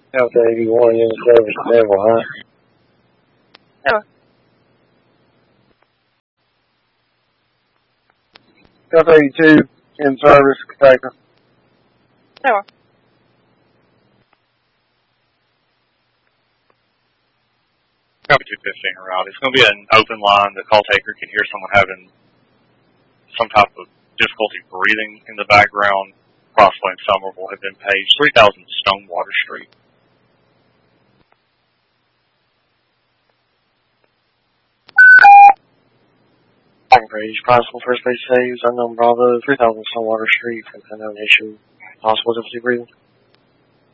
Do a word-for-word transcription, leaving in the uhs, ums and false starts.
Delta eighty-one in service, Devil, huh? Yeah. Delta eighty-two in service, Kentucky. Yeah. Copy two fifteen route. It's going to be an open line. The call taker can hear someone having some type of difficulty breathing in the background. Crossway and Somerville have been paged. three thousand Stonewater Street. Page, possible first base saves, unknown Bravo, three thousand Stonewater Street, unknown issue, possible difficulty breathing.